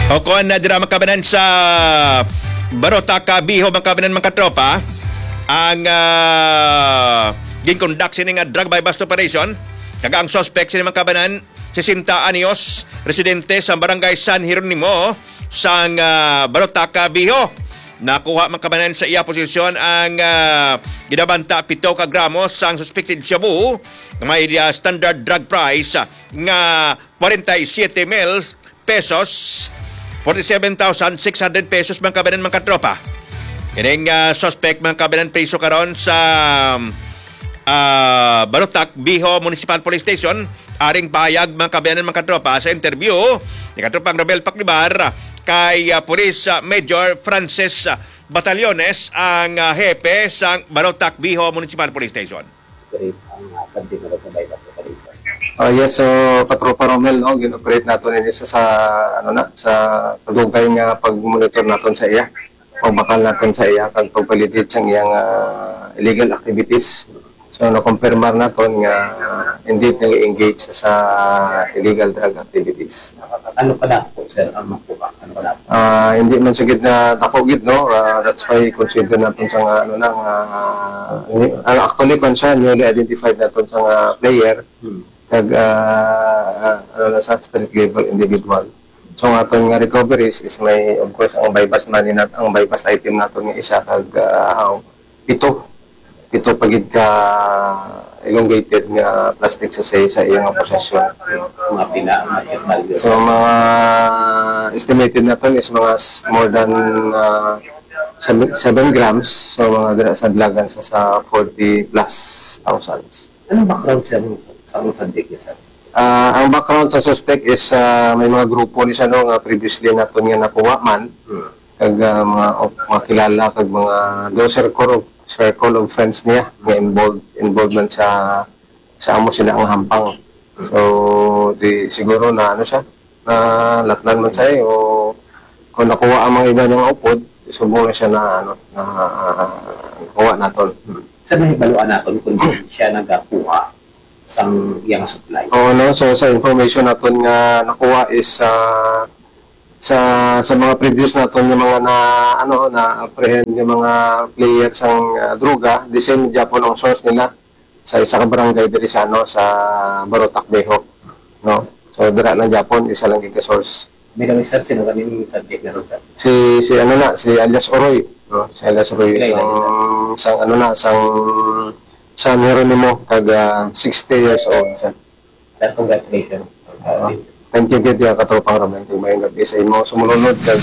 O kung na dira makabanan sa Barotaka, Biho, makabanan mga katropa, ang ginconduct sini nga drug by bust operation. Kaga ang suspect sini makabanan, 60 anyos, residente sa barangay San Jeronimo sa Barotaka, Biho. Nakuha makabanan sa iya posisyon ang ginabanta 7 ka gramos ang suspected shabu may standard drug price nga 47 mil pesos, 47,600 pesos mga kabanan mga katropa. Kining suspect mga kabanan preso karon sa Barutak, Biho Municipal Police Station. Aring payag mga kabanan mga katropa sa interview ni katropang Robel Paclibar kay Police Major Francis Batallones, ang hepe sa Barutak, Biho Municipal Police Station. Yes, so katropa Romel, no, gin-operate nato ini sa sa pagdugay nga pag-monitor naton sa iya, pagbakal naton sa iya kag pagpalitit sang iyang illegal activities. So na-confirmar naton nga indeed nag-engage sa illegal drug activities. Ano pa na po, sir, ang makuha? Ano pa na po? Hindi man sigid na takogid, no. That's why consider naton sa actually kung siya newly identified naton sa player kag sa spirit level individual. So ang aton nga recoveries is may, of course, ang bypass money ang bypass item naton nga isa kag pito pagid ka elongated nga plastic sa iyang posesyon. Mga pinaka-market value. So mga estimated naton is mga more than 7 grams. So mga dira sa dalagan sa 40 plus thousands. Anong background siya sa subject niya, sir? Ang background sa suspect is may mga grupo ni siya no, nga previously naton nga nakuha man. Kag mga kilala kag mga circle of friends niya nga involvement sa amo sila ang hampang. So siguro na siya na latnan man siya o kung nakuha ang mga iba niyang upod, subong na siya na nakuha naton. Saan nahibaluan natin kung siya nagakuha sa iyang supply? No, so sa information naton nga nakuha is sa mga previous naton yung mga na apprehend yung mga players ang droga, the same Japon ang source nila sa isa ka barangay diri sa Barotac, Biho, no. So dira lang Japon, isa lang giga source. May kami, sir, sino kami subject na rin? Si alias Oroy, no. Si alias Oroy sang San Jeronimo kag 60 years old siya. Sir, congratulations. Thank you, Gid, katropang Ramon. May gabi sa imo sumunod kag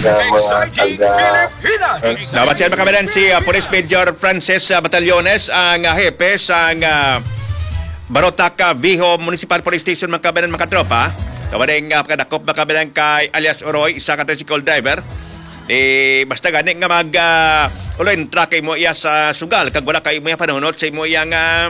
Dapat yan makabanan si Police Major Francis Batallones, ang hepe sa Barotac, Biho Municipal Police Station, makabanan mga katropa. Kabaning kadakop makabanan kay alias Oroy, isa ka tricycle driver. Basta gani nga uloy truck kay mo iya sa sugal kag wala kay mo iya panunot sa imo iya nga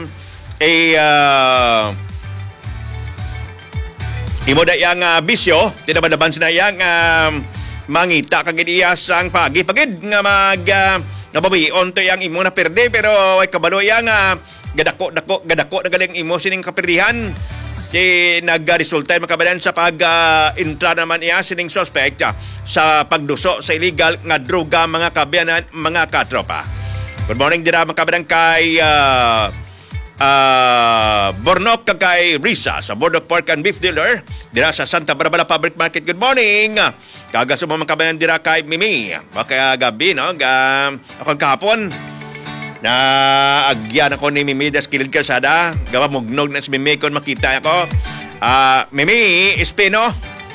imo da yang bisyo tinabadaban sa yang mangita kag iya sang pagid nga nababion to yang imo na perde, pero ay kabalo yang gadako na galing imo sining kaperdihan nagresulta makabalan sa pag-intra naman iya sining suspect sa pagduso sa illegal nga droga mga kabayanan mga katropa. Good morning dira makabalan kay Bornok kag kay Risa sa Board of Pork and Beef Dealer dira sa Santa Barbara Public Market. Good morning. Kaga sa mga makabayan dira kay Mimi. Baka gabi no akong kahapon na agyan ako ni Mimi das kilid kalsada gawa mugnog na si Mimi kon makita ako. Mimi Espino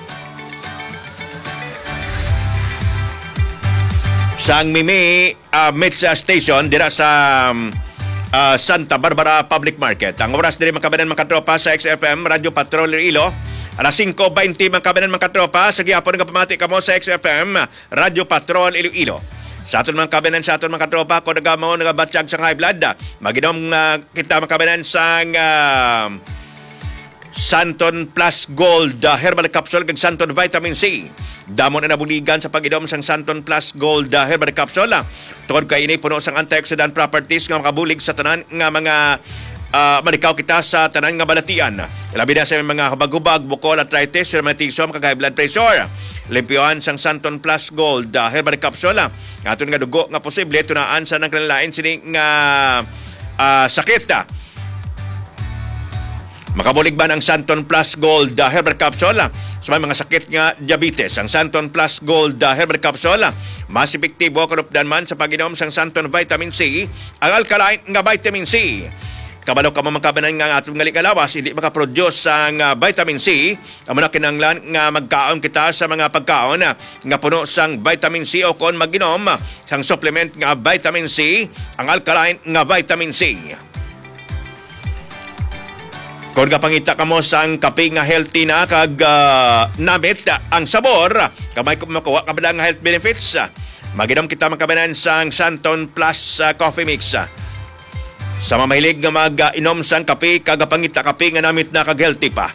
sang Mimi Metsa Station dira sa Santa Barbara Public Market. Ang oras diri makabanan mga katropa sa XFM Radio Patrol Iloilo. Alas 5:20 makabanan mga katropa sa gihapon nga pamati kamo sa XFM Radio Patrol Iloilo. Sa aton mga kabanan sa aton mga katropa kung nagabatsyag sa high blood, maginom kita makabanan sa Santon Plus Gold Herbal Capsule kag Santon Vitamin C. Damo na nabuligan sa pag-inom sang Santon Plus Gold Herbal Capsule. Tungod kay ini puno sang antioxidant properties nga makabulig sa tanan nga mga malikaw kita sa tanan nga balatian. Labi na sa mga hubag-hubag, bukol, arthritis, rheumatism, kag high blood pressure. limpyohan sang Santon Plus Gold herbal capsule aton nga dugo nga posible tunaan sa nagkalain sini nga sakit. Makabulig ba ang Santon Plus Gold herbal capsule sa mga sakit nga diabetes? Ang Santon Plus Gold herbal capsule mas epektibo kanupdan man sa pag-inom sang Santon Vitamin C, ang alkaline nga vitamin C. Kabalo ka mamangkabanan nga atong ngali kalawas, hindi makaproduce ang vitamin C. Amo na kinanglan nga magkaon kita sa mga pagkaon nga puno sang vitamin C o kon mag-inom sang supplement nga vitamin C, ang alkaline nga vitamin C. Kung kapangita ka mo sang kape nga healthy na kag nabit ang sabor, kamay ko makuha ka ba nga health benefits, mag-inom kita makabanan sang Santon Plus Coffee Mix. Sa mamahilig nga mag-inom sang kape, kagapangita kape nga namit na kag-healthy pa.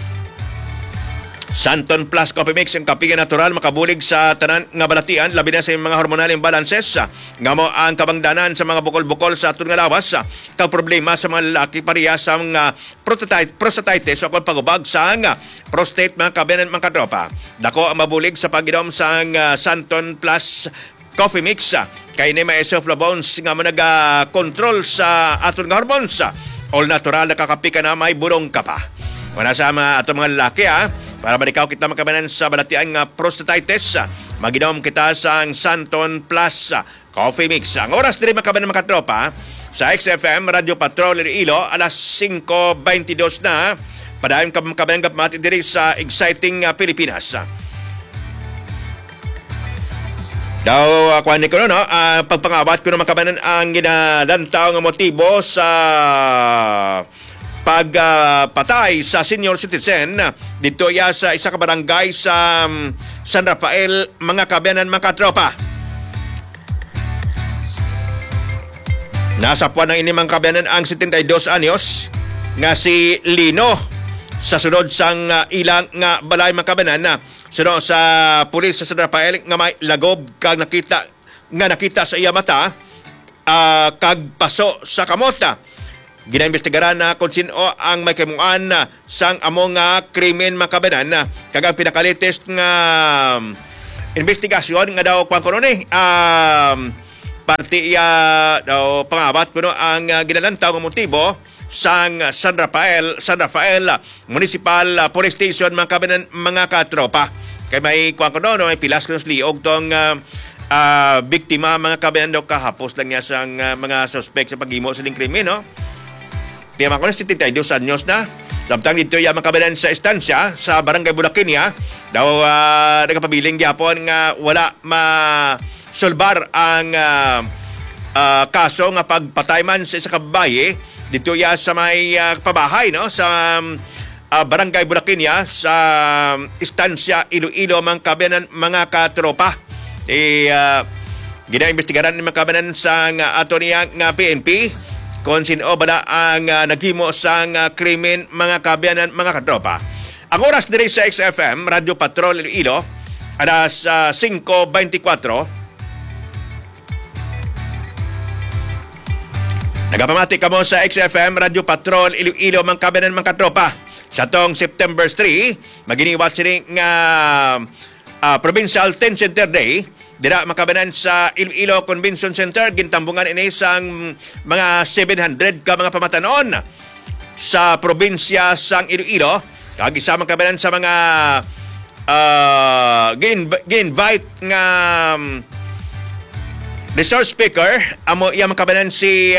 Santon Plus Coffee Mix, ang kape nga natural, makabulig sa tanan nga balatian, labi na sa mga hormonal imbalances, nga mo ang kabangdanan sa mga bukol-bukol sa atong nga lawas, kag problema sa mga lalaki pareha sa mga prostatitis o kung pagubag sa prostate mga kabanan mga katropa. Dako ang mabulig sa pag-inom sang Santon Plus Coffee Mix kay ni may isoflavones nga mo naga-control sa aton nga hormones. All natural na kakapi ka na may burong ka pa. Wala sa ato mga lalaki para malikaw kita makabanan sa balatian nga prostatitis, maginom kita sa Santon Plus Coffee Mix. Ang oras diri makabanan mga katropa sa XFM Radio Patrol Iloilo alas 5:22 na. Padayon ka makabanan kapmati diri sa exciting Pilipinas. Daw ako ni ko no, pagpangawat ko na makabanan ang ginalantaw nga motibo sa pagpatay sa senior citizen dito ya sa isa ka barangay sa San Rafael, mga kabanan mga katropa. Nasa puwan ng inimang kabanan ang 72 anyos nga si Lino sa sunod sang ilang nga balay mga kabanan sunod sa pulis sa San Rafael nga may lagob kag nakita sa iya mata kag paso sa kamota. Ginaimbestigaran na kung sino ang may kimungan sang among krimen mga kabanan kag ang pinakalites nga investigasyon nga daw kung kuno ni partiya daw pangawat kuno ang ginalantaw nga motibo sang San Rafael Municipal Police Station mga kabanan mga katropa. Kay may kuan kuno may pilas kuno liog tong biktima mga kabanan daw kahapos lang niya sang mga suspect sa paghimo sa krimen no. Tiyaman ko na 72 anyos na. Labtang dito yung makabalan sa estansya sa Barangay Bulakinia. Daw nagpabiling gyapon nga wala masolbar ang kaso nga pagpatay man sa isa kababaye dito ya sa may pabahay no sa Barangay Bulakinia sa estansya Iloilo mga kabanan mga katropa. Ginaimbestigaran ni mga kabanan sa ato niya nga PNP kung sino bala ang naghimo sa krimen mga kabayanan mga katropa. Ang oras diri sa XFM Radio Patrol Iloilo alas 5:24. Nagapamati ka mo sa XFM Radio Patrol Iloilo mga kabayanan mga katropa. Sa tong September 3 maginiwat sini nga Provincial 10 Center Day dira makabanan sa Iloilo Convention Center. Gintambungan ini sang mga 700 ka mga pamatanon sa probinsya sang Iloilo. Kag isa makabanan sa mga gi-invite nga resource speaker amo iya makabanan si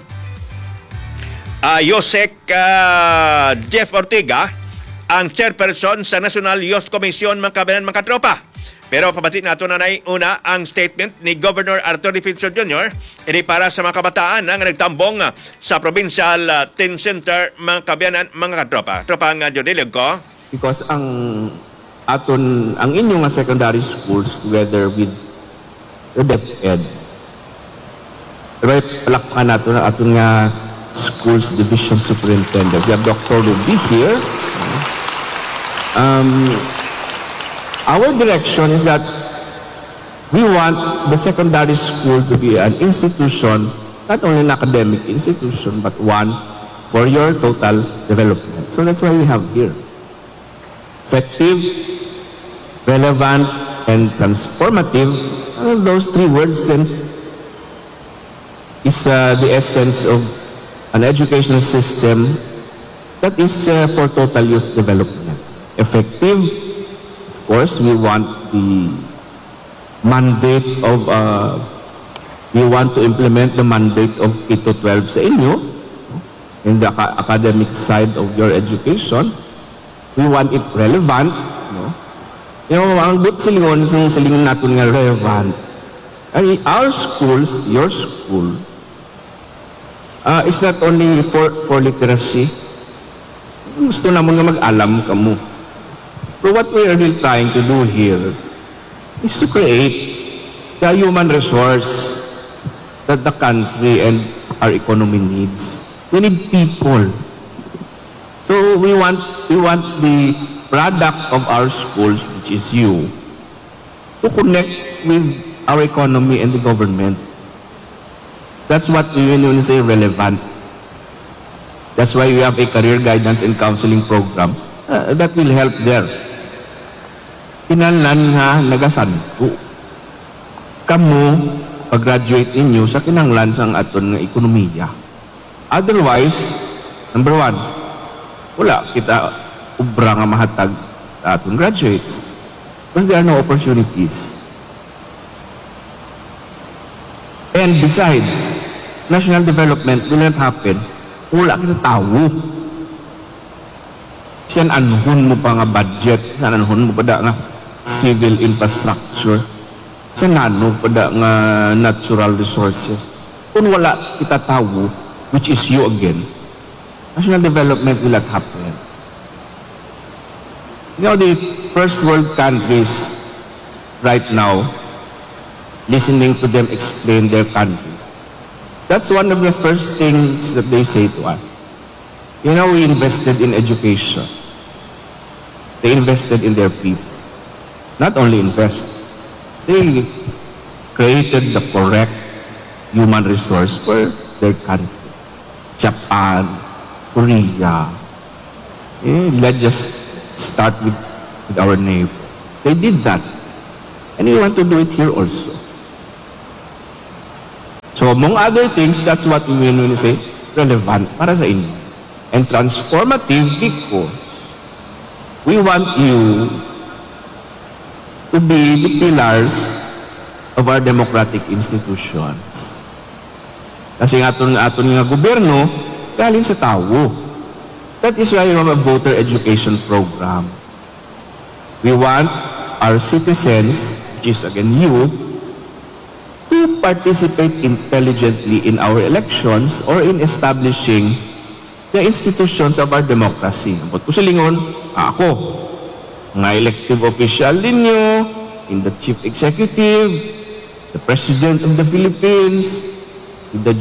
Yosek Jeff Ortega, ang chairperson sa National Youth Commission mga kabanan mga katropa. Pero pabati nato na una ang statement ni Governor Arthur Defensor Jr. Ini para sa mga kabataan nga nagtambong sa Provincial 10 Center mga kabayanan mga katropa. Tropa nga Jodilog ko. Because ang inyong secondary schools together with the DepEd, palakpakan nato na aton nga schools division superintendent. We have Dr. Ruby here. Our direction is that we want the secondary school to be an institution, not only an academic institution, but one for your total development. So that's why we have here. Effective relevant, and transformative. Those three words then is the essence of an educational system that is for total youth development. Effective, of course, we want the mandate of, we want to implement the mandate of K-12 sa inyo in the academic side of your education. We want it relevant, no? Ang good silingon natin nga relevant. Our schools, your school, is not only for literacy. Gusto naman nga mag-alam ka mo. But what we are really trying to do here is to create the human resource that the country and our economy needs. We need people. So we want the product of our schools, which is you, to connect with our economy and the government. That's what we mean when we say relevant. That's why we have a career guidance and counseling program that will help there. Kinahanglan nga nagasanto kamo pag-graduate ninyo sa kinahanglan sang aton nga ekonomiya. Otherwise, number one, wala kita ubra nga mahatag sa aton graduates because there are no opportunities. And besides, national development will not happen wala kita tao. Siyan anhon mo pa nga budget, siyan anhon mo pa nga civil infrastructure, siyan ano pa nga natural resources. Kung wala kita tao, which is you again, national development will not happen. You know, the first world countries right now, listening to them explain their country, that's one of the first things that they say to us. You know, we invested in education. They invested in their people. Not only invest, they created the correct human resource for their country. Japan, Korea. Let's just start with our neighbor. They did that. And we want to do it here also. So among other things, that's what we mean when we say relevant para sa inyo. And transformative because we want you to be the pillars of our democratic institutions. Kasi aton nga gobyerno, galing sa tao. That is why we have a voter education program. We want our citizens, which is again you, to participate intelligently in our elections or in establishing the institutions of our democracy. But kung silingon, ako, mga elective official ninyo, in the chief executive, the president of the Philippines, the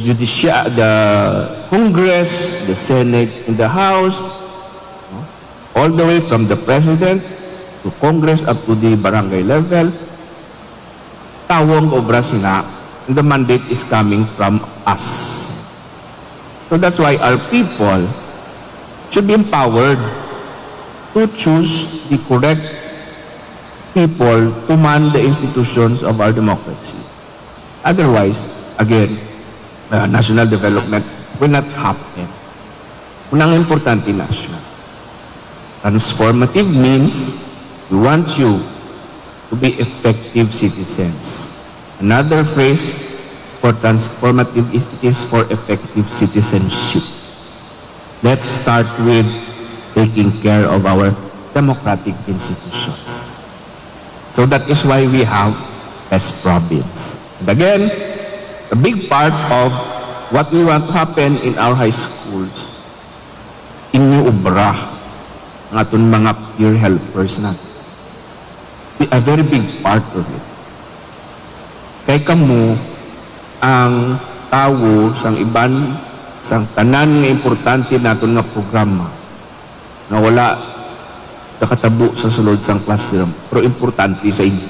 Congress, the Senate, and the House, all the way from the president to Congress up to the barangay level, tawong obra sina, and the mandate is coming from us. So that's why our people should be empowered to choose the correct people to man the institutions of our democracy. Otherwise, again, national development will not happen. Unang importante national. Transformative means we want you to be effective citizens. Another phrase for transformative is for effective citizenship. Let's start with taking care of our democratic institutions. So that is why we have best province. And again, a big part of what we want to happen in our high schools, inyo ubra, ng aton mga peer helpers natin. A very big part of it. Kay kamo ang tao sang iban sang tanan nga importante naton nga programa na wala nakatabo sa sulod sang classroom pero importante sa inyo.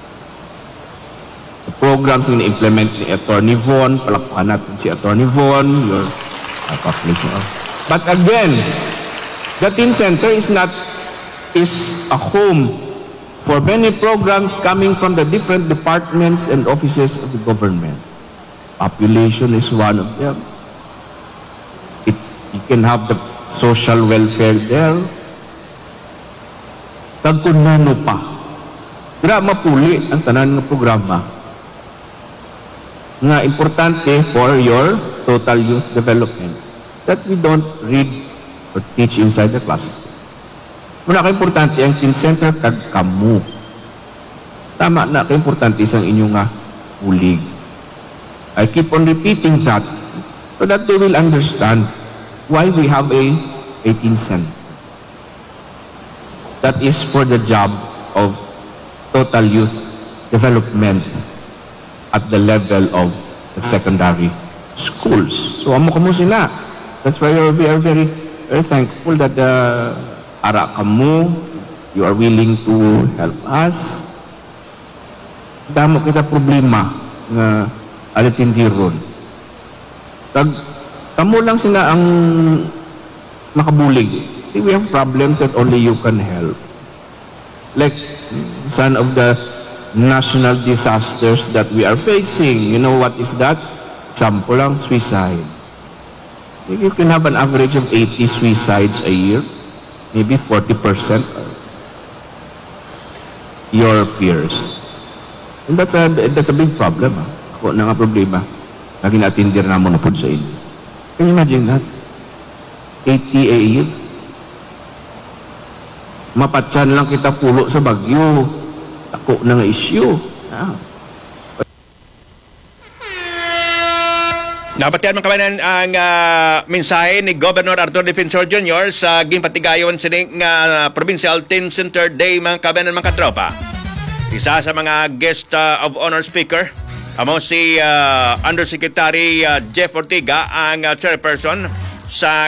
The programs na implement ni Attorney Von, palakpakan natin si Attorney Von, your application. But again, the teen center is a home for many programs coming from the different departments and offices of the government. Population is one of them. You can have the social welfare there. Tagkunano pa. Dira mapuli ang tanan ng programa nga importante for your total youth development that we don't read or teach inside the class. Muna ka-importante ang kin-center kag kamu. Tama na ka-importante isang inyong ulig. I keep on repeating that so that they will understand why we have a 18 cent. That is for the job of total youth development at the level of the secondary schools. So amo kamo sila. That's why we are very, very thankful that ara kamo, you are willing to help us. Damo kita problema nga alitindiron. Kamo lang sila ang makabulig. We have problems that only you can help. Like some of the national disasters that we are facing. You know what is that? Example lang, suicide. You can have an average of 80 suicides a year. Maybe 40% are your peers. And that's a big problem. Ako na nga problema. Lagi natin din na mo na po sa inyo. Can you imagine that? 80 a year. Mapatyan lang kita pulo sa bagyo. Ako na nga issue. Napatiyan mga kabanan ang mensahe ni Governor Arthur Defensor Jr. sa ginpatigayon sining Provincial 10th Center Day mga kabanan mga katropa. Isa sa mga guest of honor speaker amo si Undersecretary Jeff Ortiga, ang chairperson sa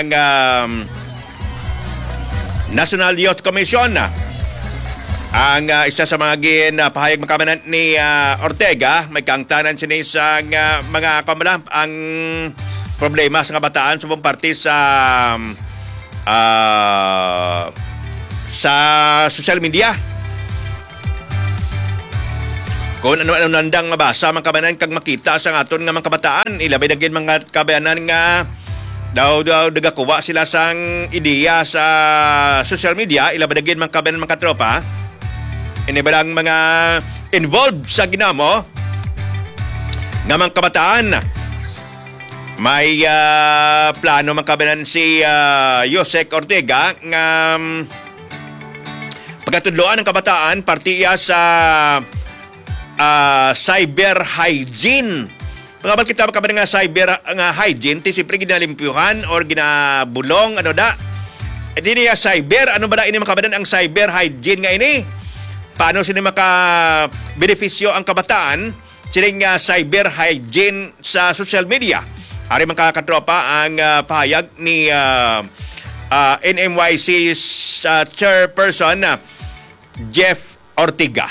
National Youth Commission. Ang isa sa mga ginapahayag makabanan ni Ortega, may kaangtanan siya sa mga kamala ang problema sa kabataan sa buong parte sa social media. Kung ano-ano nandang mabasa mga kabanan kag makita sa aton nga mga kabataan, ilabay na mga kabanan nga daw nagakuha sila sang ideya sa social media, ilabay na mga kabanan mga katropa. Inibalang mga involved sa ginamo nga mga kabataan. May plano mga kabanan si Yosek Ortega nga pagkatudloan ng kabataan partiya sa cyber hygiene. Pagkabal kita makabanan nga cyber nga hygiene, siyempre ginalimpyuhan or ginabulong, ano da? E di niya cyber, ano ba da ini makabanan ang cyber hygiene nga ini? Paano sila maka-benepisyo ang kabataan sining cyber hygiene sa social media? Ari mga katropa ang pahayag ni NMYC chairperson Jeff Ortiga.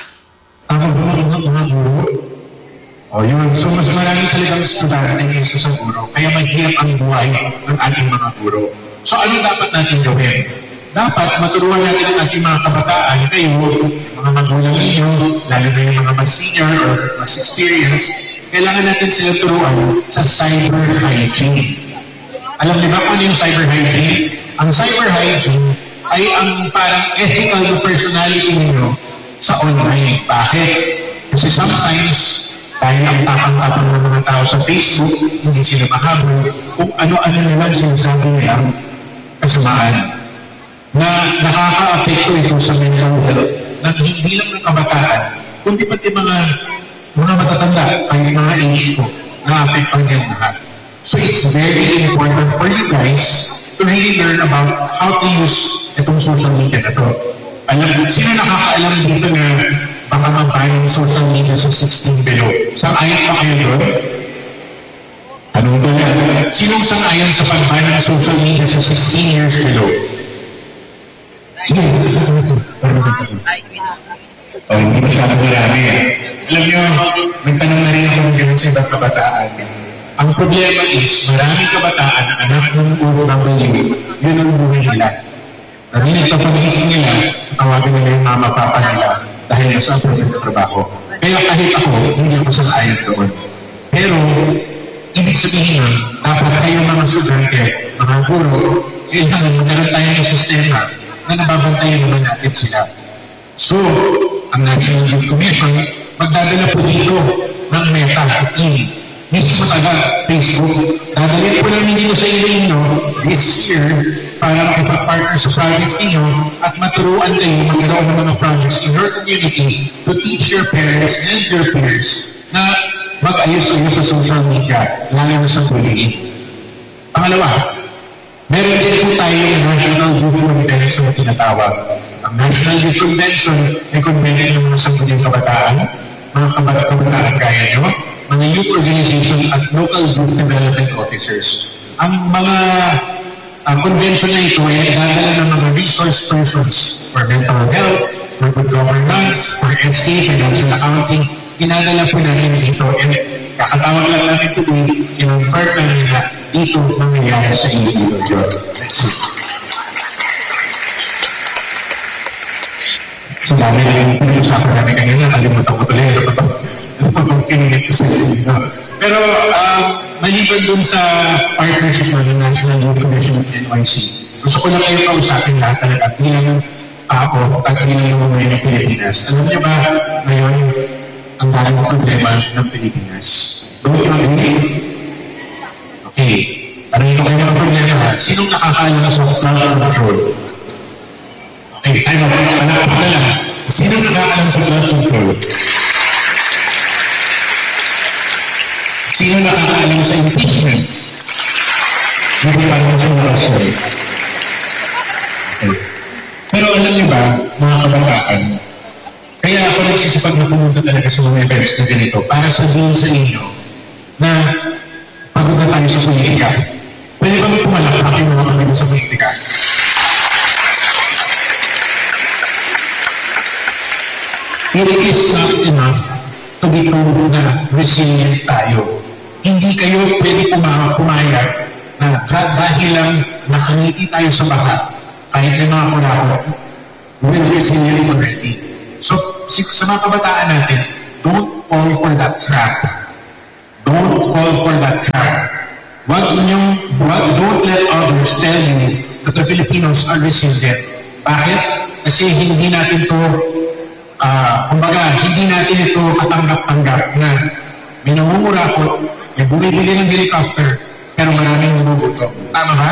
Yun. So, mas marami talagang estudyante ngayon sa guro, kaya maghirap ang buhay ng ating mga guro. So, ano dapat natin gawin? Dapat maturuan natin ang ating mga kabataan, kayo, mga magulang ninyo, lalo na yung mga mas senior or mas experienced, kailangan natin sila turuan sa cyber hygiene. Alam niyo ba kung ano yung cyber hygiene? Ang cyber hygiene ay ang parang ethical na personality ninyo sa online. Bakit? Kasi sometimes, tayo ang tapang-tapang ng mga tao sa Facebook, hindi sila mahabol kung ano-ano nilang sinasabi nilang kasamaan na nakaka-apekto ito sa mental health na hindi lang ng kabataan, kundi pati mga matatanda, kahit mga age ko, na-apekto ang ganyan lahat. So it's very important for you guys to really learn about how to use itong social media na to. Sino nakakaalam dito na baka mag-ban ng social media sa 16 below? Sang-ayon pa kayo doon? Tanong ko lang, sinong sang-ayon sa pag-ban ng social media sa 16 years below? Sige. Hindi masyadong marami eh. Alam nyo, nagtanong na rin ako ng ganun sa ibang kabataan. Ang problema is, maraming kabataan na anak ng OFW, yun ang buhay nila. Narinig kapag isip nila, tawagan nila yung mama-papa nila. dahil sa approval na trabaho. Kaya kahit ako, hindi ako sang-ayon doon. Pero, ibig sabihin na, dapat kayo mga estudyante, mga guro, kailangan magkaroon tayo ng sistema na nababantayan naman natin sila. So, ang National Youth Commission, magdadala po dito ng Meta team. Mismo taga Facebook. Dadalhin po namin dito sa inyo this year para makipag-partner sa projects ninyo at maturuan kayo magkaroon ng mga projects in your community to teach your parents and your peers na mag-ayos-ayos sa social media, lalo na sa bullying. Pangalawa, meron din po tayo yung National Youth Convention na tinatawag. Ang National Youth Convention ay convention ng mga sangguling kabataan, mga kabataan kaya nyo, mga youth organization at local youth development officers. Ang mga convention na ito ay nagdadala ng mga resource persons for mental health, for good governance, for SC, financial accounting. Dinadala po namin dito and kakatawag lang namin today, in-confirm namin na dito nangyayari sa individual job. That's it. So dami na yung pinag-usapan namin kanina, kalimutan ko tuloy. Ano pa bang pinigit ko sa inyo? Pero maliban dun sa partnership ng National Youth Commission at NYC, gusto ko lang kayo kausapin lahat talaga bilang tao at bilang mga ng Pilipinas. Alam niyo ba ngayon ang daming problema ng Pilipinas? Don't you agree? Okay. Parang ito kayo mga problema. Sinong nakakaalam sa flood control? Okay, ano ba? Sinong nakakaalam sa flood control? Sino nakakaalam sa impeachment? Hindi pa naman sa orasyon. Okay. Pero alam niyo ba, mga kabataan, kaya ako nagsisipag na pumunta talaga sa mga events na ganito para sabihin sa inyo na pagod na tayo sa politika. Pwede ba pumalakpak yung mga pagod sa politika? It is not enough to be told na resilient tayo. Hindi kayo pwede pumayag na dahil lang nakangiti tayo sa baha, kahit may mga kulako, we're resilient already. So, sa mga kabataan natin, don't fall for that trap. Don't fall for that trap. Don't let others tell you that the Filipinos are resilient. Bakit? Kasi hindi natin to hindi natin ito katanggap-tanggap na may nangungurakot, may bumibili ng helicopter, pero maraming nabubuto. Tama ba?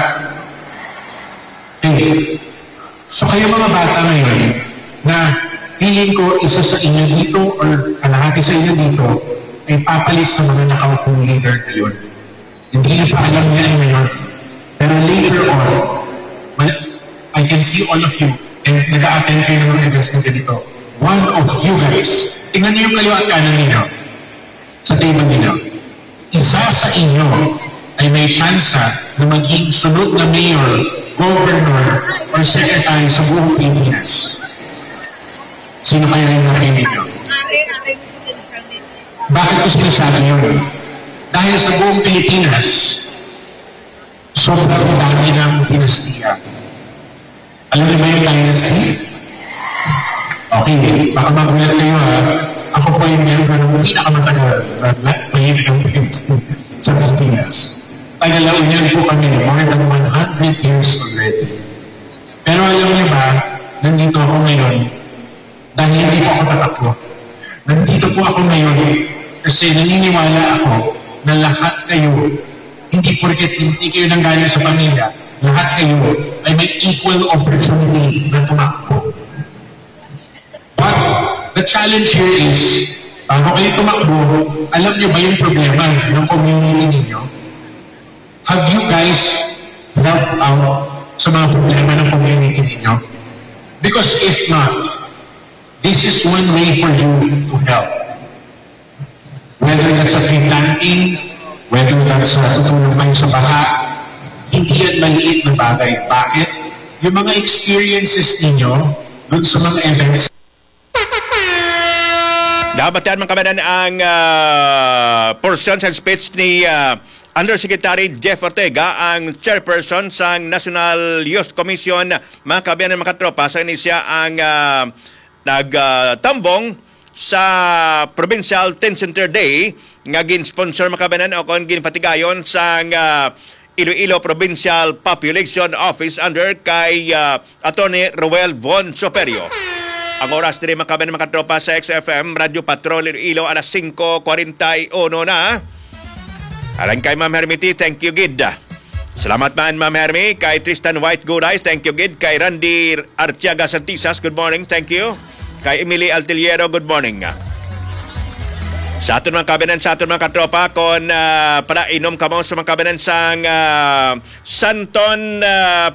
Okay. So kayo mga bata ngayon, na feeling ko isa sa inyo dito or kalahati sa inyo dito ay papalit sa mga nakaupong leader ngayon. Hindi niyo pa alam yan ngayon. Pero later on, I can see all of you and nag-a-attend kayo ng mga events na ganito. One of you guys, tingnan niyo yung kaliwa at kanan ninyo sa table ninyo. Isa sa inyo ay may chance na maging sunod na mayor, governor, or secretary sa buong Pilipinas. Sino kaya yung napili niyo? Bakit ko sinasabi yun? Dahil sa buong Pilipinas, sobrang dami ng dinastiya. Alam niyo ba yung dynasty? Okay, baka magulat kayo ha. Ako po yung member ng pinakamatagal na mahirap ang dynasty sa Pilipinas. Tagal-unan po kami more than 100 years already. Pero alam niyo ba, nandito ako ngayon dahil hindi po ako tatakbo. Nandito po ako ngayon kasi naniniwala ako na lahat kayo, hindi porket hindi kayo nanggaling sa pamilya, lahat kayo ay may equal opportunity na tumakbo. But the challenge here is, bago kayo tumakbo, alam niyo ba yung problema ng community ninyo? Have you guys helped out sa mga problema ng community ninyo? Because if not, this is one way for you to help. Whether that's sa free planting, whether that's sa tutulong kayo sa baha, hindi yan maliit na bagay. Bakit? Yung mga experiences ninyo dun sa mga events. Dapat yan mga kabanan ang portion sa speech ni Undersecretary Jeff Ortega, ang chairperson sa National Youth Commission. Mga kabayan ng mga katropa, sa ini siya ang nagtambong sa Provincial Teen Center Day nga gin-sponsor makabanan o kon ginpatigayon sa Iloilo Provincial Population Office under kay Attorney Roel Von Soperio. Ang oras din makabanan mga tropa sa XFM Radio Patrol Iloilo alas 5:41 na. Alang kay Ma'am Hermity, thank you gid. Salamat man Ma'am Hermy, kay Tristan White Gurais, thank you gid, kay Randy Artiaga Santisas, good morning, thank you. Kay Emily Altiliero, good morning. Sa aton mga kabinan, sa aton mga katropa, kung para inom ka mo sa mga kabinan sang Santon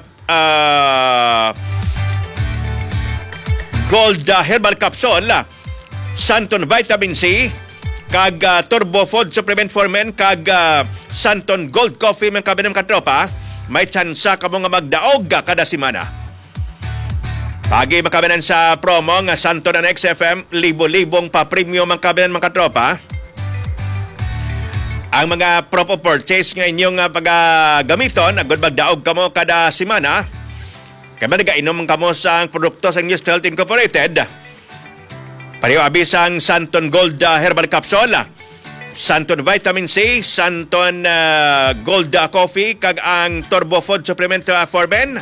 Gold Herbal Capsule, Santon Vitamin C, kag Turbo Food Supplement for Men, kag Santon Gold Coffee mga kabinan mga katropa, may tsansa ka mo nga magdaog kada semana. Pagi makabinan sa promo nga Santon and XFM, libo-libong pa-premium ang kabinan mga katropa. Ang mga proper purchase nga inyong paggamiton, agad magdaog kamo kada semana. Kaya nagainom kamo sa produkto sa News Health Incorporated. Pareho abis ang Santon Gold Herbal Capsule, Santon Vitamin C, Santon Gold Coffee, kag ang Turbo Food Supplement for Men.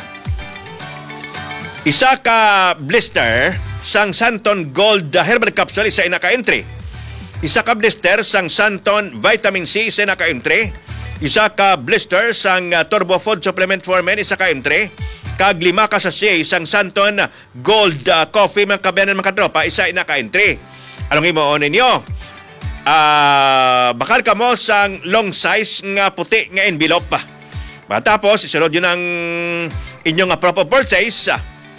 Isa ka blister sang Santon Gold Herbal Capsule, isa ina ka entry. Isa ka blister sang Santon Vitamin C, isa ina ka entry. Isa ka blister sang Turbo Food Supplement for Men, isa ka entry. Kag 5 ka sachet sang Santon Gold Coffee mga kabayan mga katropa, isa ina ka entry. Anong imo ninyo? Bakal ka mo sang long size nga puti nga envelope pa. Matapos isunod yun ang inyong proper purchase.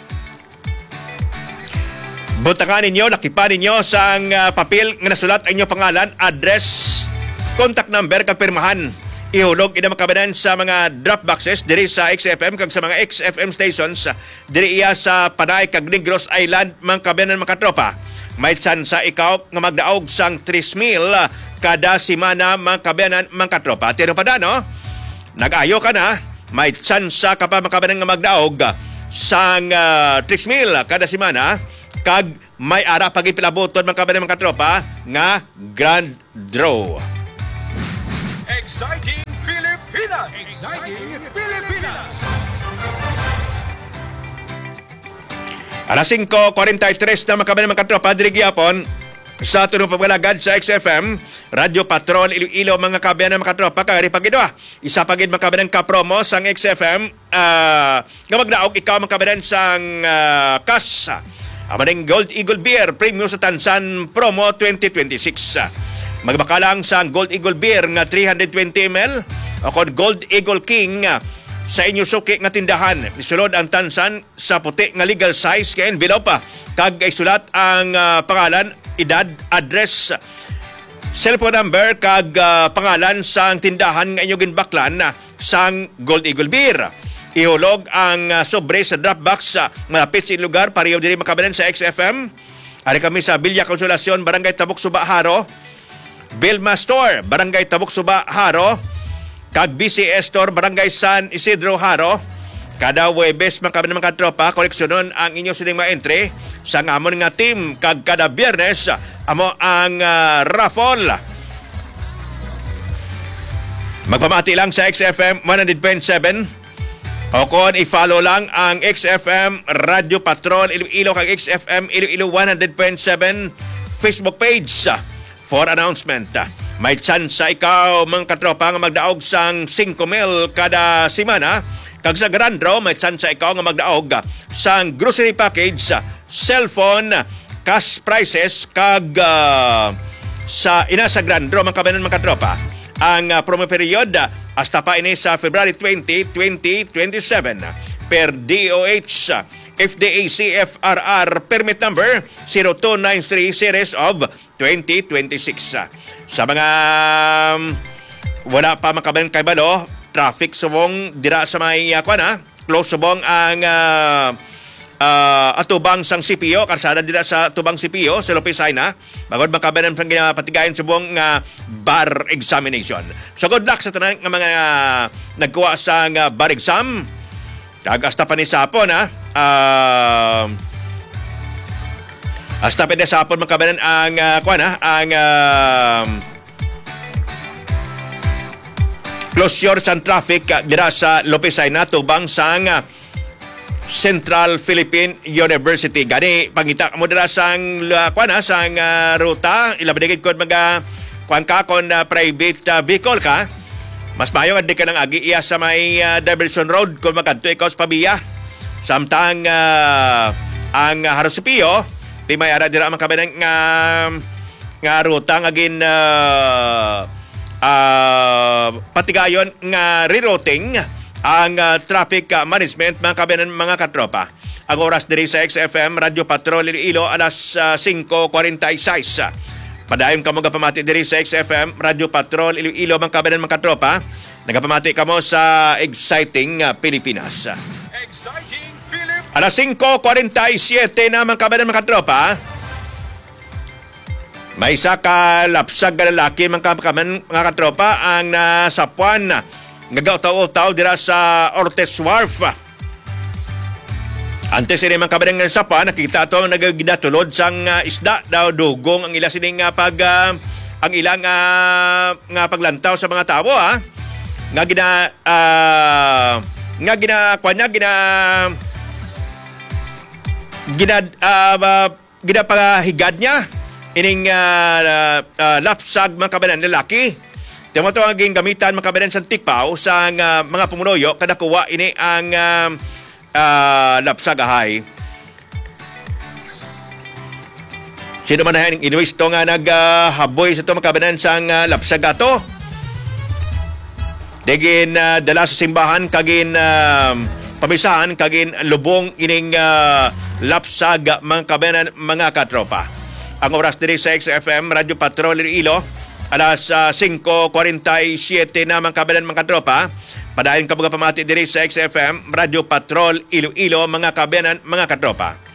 Buntakan ninyo, nakipan ninyo sa papel nga nasulat ang inyong pangalan, address, contact number, kag pirmahan. Ihulog ina makabanan sa mga drop boxes diri sa XFM kag sa mga XFM stations diri iya sa Panay kag Negros Island mga kabanan mga tropa. May tsansa ikaw nga magdaog sang 3,000 kada semana mga kabanan mga tropa. Tino pa da, no? Nag-ayo ka na, may tsansa ka pa mga kabanan nga magdaog sang 3,000 kada semana. Kag may ara pagipilabuton mga kabanan mga tropa nga grand draw. Exciting Pilipinas! Exciting Pilipinas! Alas 5:43 na mga kabanan mga tropa diri gyapon sa tunong pagbalagad sa XFM Radio Patrol Iloilo mga kabanan mga tropa kay pagidwa. Isa pagid mga kabanan ka promo sang XFM nga magdaog ikaw mga kabanan sang kas Amaning Gold Eagle Beer Premium sa Tansan Promo 2026. Magbakalang sa Gold Eagle Beer nga 320 ml o kung Gold Eagle King sa inyo suki nga tindahan. Isulod ang Tansan sa puti nga legal size kay envelope. Kag isulat ang pangalan, edad, address, cellphone number kag pangalan sa tindahan nga inyo ginbaklan sang Gold Eagle Beer. Ihulog ang sobre sa Dropbox malapit sa lugar pareho diri makabanan sa XFM. Ari kami sa Villa Consolacion, Barangay Tabuk Suba, Haro. Vilma Store, Barangay Tabuk Suba, Haro. Kag BCS Store, Barangay San Isidro, Haro. Kada Huwebes makabanan mga tropa, koleksyonon ang inyo sining ma-entry sa ngamon nga team. Kag kada Biyernes amo ang raffle. Magpamati lang sa XFM 100.7. O kung i-follow lang ang XFM Radio Patrol Iloilo kag XFM Iloilo 100.7 Facebook page for announcement. May chance ikaw mga katropa nga magdaog sang 5,000 kada semana. Kag sa Grand Draw may chance ikaw nga magdaog sang grocery package, cellphone, cash prizes kag sa ina sa Grand Draw mga kabanan mga katropa. Ang promo period hasta pa ini sa February 20, 2027 per DOH FDA CFRR permit number 0293 series of 2026. Sa mga wala pa makabayan kay balo, traffic subong dira sa may close subong ang atubang sang CPO, karsada dira sa tubang CPO sa Lopesaina. Bagod makabanan pang ginapatigayon subong bar examination. So good luck sa tanan nga mga nagkuha sa bar exam. Kag hasta pa ni sapon Hasta pwede sa hapon mga kabanan ang closure sa traffic dira sa Lopesay na tubang sang Central Philippine University. Gani pangita mo dira sang ruta ilabadigid kon mga private vehicle ka. Mas mayo nga di ka nang agi iya sa may diversion road kung makadto ikaw sa Pabiya. Samtang ang Harusipio di may ara dira man kabanan nga ruta nga gin patigayon nga rerouting ang traffic management mga kabanan mga katropa. Ang oras diri sa XFM Radio Patrol Iloilo alas 5:46. Padayon kamo gapamati diri sa XFM Radio Patrol Iloilo mga kabanan mga katropa. Nagapamati kamo sa Exciting Pilipinas. Exciting Pilipinas. Alas 5:47 na mga kabanan mga katropa. May isa ka lapsag na lalaki mga katropa ang nasapuan ngagaw-taw-taw dira sa Ortiz Wharf. Antes ini mga kabanan nga sapuan nakita ato ang nagagidatulod sang isda daw dugong ang ila sining ang ilang nga paglantaw sa mga tao ginapahigad niya ining lapsag mga kabanan lalaki. Tama ito ang gamitan mga kabanan sa tikpaw sa mga pumunoyo kada kuwa ini ang lapsag ahay. Sino man ang inuwisto nga naghaboy sa ito mga kabanan sa lapsag ato? Degin dala sa simbahan kagin pamisahan kagin lubong ining lapsag mga kabanan mga katropa. Ang oras diri sa XFM Radio Patrol Iloilo alas 5:47 na mga kabanan mga katropa. Padayon ka mga pamati diri sa XFM Radio Patrol Iloilo mga kabanan mga katropa.